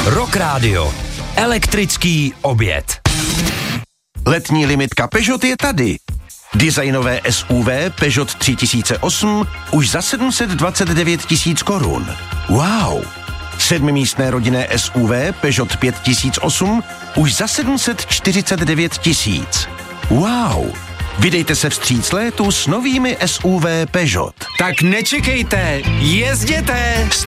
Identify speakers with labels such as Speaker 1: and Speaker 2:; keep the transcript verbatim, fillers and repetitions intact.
Speaker 1: Rock Radio. Elektrický oběd.
Speaker 2: Letní limitka Peugeot je tady. Designové S U V Peugeot tři tisíce osm už za sedm set dvacet devět tisíc korun. Wow! Sedmimístné rodinné S U V Peugeot pět tisíc osm už za sedm set čtyřicet devět tisíc. Wow! Vydejte se vstříc létu s novými S U V Peugeot.
Speaker 3: Tak nečekejte, jezděte!